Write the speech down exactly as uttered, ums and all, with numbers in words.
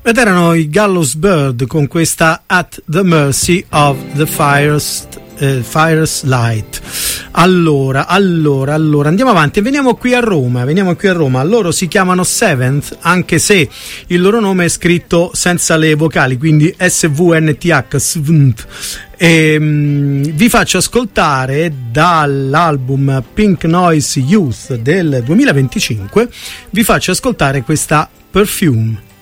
Ed erano i Gallows Bird con questa At the Mercy of the Fire's, eh, Fire's Light. Allora, allora, allora, andiamo avanti e veniamo qui a Roma, veniamo qui a Roma. Loro si chiamano Seventh, anche se il loro nome è scritto senza le vocali, quindi S V N T H, Svnt. E, um, vi faccio ascoltare dall'album Pink Noise Youth del duemilaventicinque, vi faccio ascoltare questa Perfume.